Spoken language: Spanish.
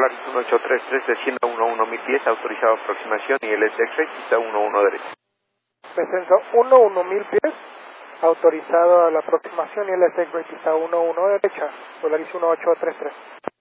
Polaris 1833, descienda 11.000 pies, autorizado aproximación y el X-Ray, pista 11 derecha. Descenso 11.000 pies, autorizado a la aproximación y el X-Ray, pista 11 derecha, Polaris 1833.